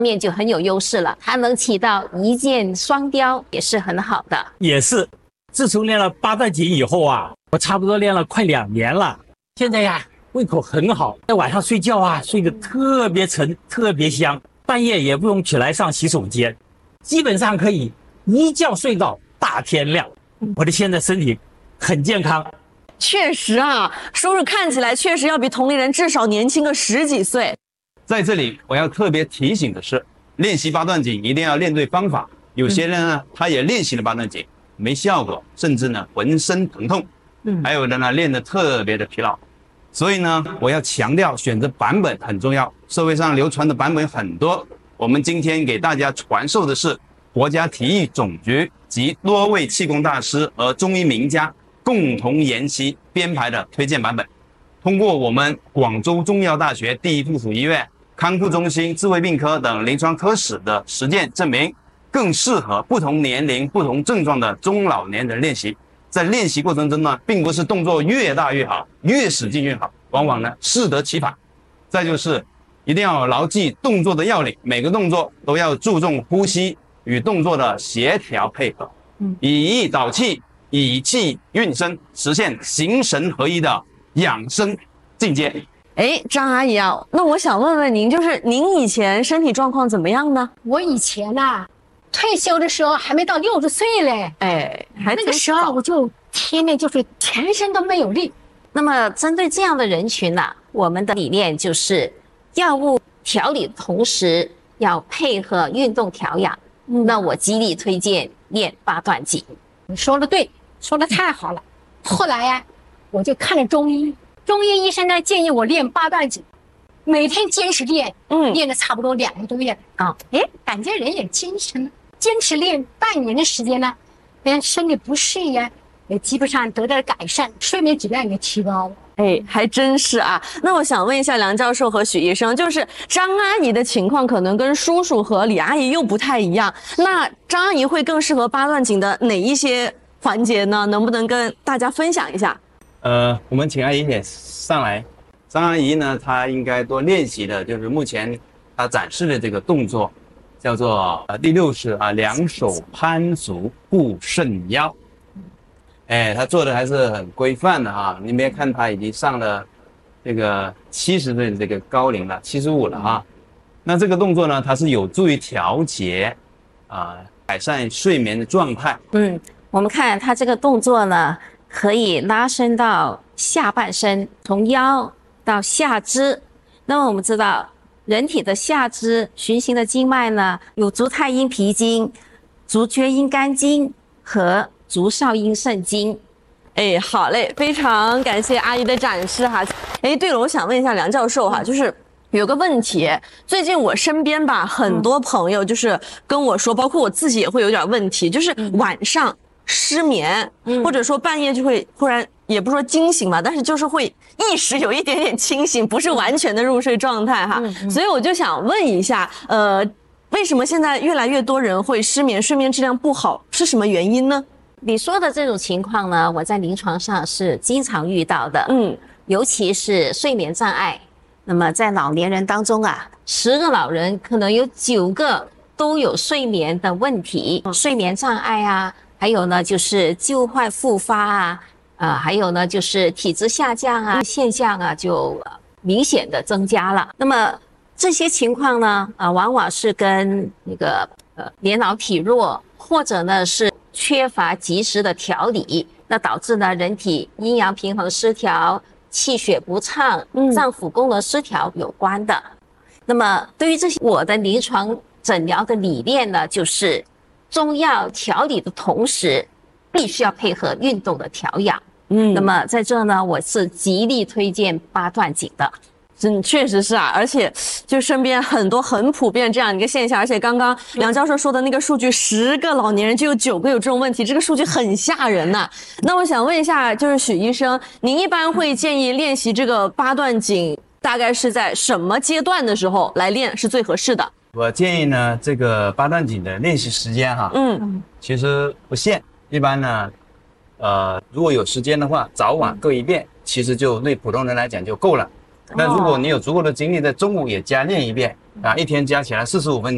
面就很有优势了，它能起到一箭双雕，也是很好的。 也是，自从练了八段锦以后啊，我差不多练了快2年了，现在呀胃口很好，在晚上睡觉啊睡得特别沉，特别香，半夜也不用起来上洗手间，基本上可以一觉睡到大天亮。我的现在身体很健康。 确实啊，叔叔看起来确实要比同龄人至少年轻个10几岁。 在这里我要特别提醒的是，练习八段锦一定要练对方法。有些人呢，他也练习了八段锦没效果，甚至呢浑身疼痛，还有的呢练得特别的疲劳。所以呢，我要强调选择版本很重要。社会上流传的版本很多，我们今天给大家传授的是国家体育总局及多位气功大师和中医名家共同研习编排的推荐版本。通过我们广州中医药大学第一附属医院康复中心智慧病科等临床科室的实践证明，更适合不同年龄、不同症状的中老年人练习。在练习过程中呢，并不是动作越大越好，越使劲越好，往往呢适得其反。再就是一定要牢记动作的要领，每个动作都要注重呼吸与动作的协调配合，以意导气，以气运身，实现形神合一的养生境界。 哎，张阿姨啊，那我想问问您，就是您以前身体状况怎么样呢？ 我以前啊，退休的时候还没到60岁嘞， 哎， 那个时候我就天天就是全身都没有力。 那么针对这样的人群呢，我们的理念就是药物调理的同时要配合运动调养。那我极力推荐练八段锦。 你说的对，说的太好了。后来呀，我就看了中医，中医医生呢建议我练八段锦，每天坚持练，练了差不多2个多月啊，感觉人也精神了。坚持练半年的时间呢，身体不适呀，也基本上得到了改善，睡眠质量也提高了。 哎，还真是啊。那我想问一下梁教授和许医生，就是张阿姨的情况可能跟叔叔和李阿姨又不太一样，那张阿姨会更适合八段锦的哪一些环节呢？能不能跟大家分享一下？ 我们请阿姨也上来。张阿姨呢，她应该多练习的就是目前她展示的这个动作，叫做第6式啊，两手攀足护肾腰。哎，她做的还是很规范的哈。你别看她已经上了这个70岁的这个高龄了，75了哈。那这个动作呢，它是有助于调节改善睡眠的状态。 我们看她这个动作呢，可以拉伸到下半身，从腰到下肢。那么我们知道，人体的下肢循行的经脉呢，有足太阴脾经、足厥阴肝经和足少阴肾经。 哎，好嘞，非常感谢阿姨的展示哈。哎，对了，我想问一下梁教授哈，就是有个问题，最近我身边吧，很多朋友就是跟我说，包括我自己也会有点问题，就是晚上失眠，或者说半夜就会忽然，也不是说惊醒吧，但是就是会意识有一点点清醒，不是完全的入睡状态哈。所以我就想问一下，为什么现在越来越多人会失眠，睡眠质量不好，是什么原因呢？ 你说的这种情况呢，我在临床上是经常遇到的，尤其是睡眠障碍。那么在老年人当中啊，10个老人可能有9个都有睡眠的问题，睡眠障碍啊，还有呢就是旧患复发啊，还有呢就是体质下降啊，现象啊就明显的增加了。那么这些情况呢，往往是跟那个年老体弱，或者呢是缺乏及时的调理，那导致呢人体阴阳平衡失调、气血不畅、脏腑功能失调有关的。那么对于这些，我的临床诊疗的理念呢，就是中药调理的同时，必须要配合运动的调养。那么在这呢，我是极力推荐八段锦的。 确实是啊，而且就身边很多很普遍这样一个现象，而且刚刚梁教授说的那个数据，10个老年人就有9个有这种问题，这个数据很吓人呐。那我想问一下，就是许医生，您一般会建议练习这个八段锦，大概是在什么阶段的时候来练是最合适的？ 我建议呢，这个八段锦的练习时间哈，其实不限，一般呢，如果有时间的话，早晚各一遍，其实就对普通人来讲就够了。那如果你有足够的精力，在中午也加练一遍啊，一天加起来45分钟。